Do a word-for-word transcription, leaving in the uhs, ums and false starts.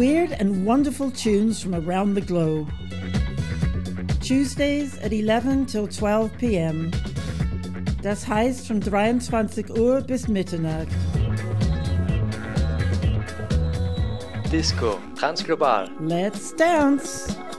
weird and wonderful tunes from around the globe. Tuesdays at eleven till twelve p.m. Das heißt von dreiundzwanzig Uhr bis Mitternacht. Disco Transglobal. Let's dance!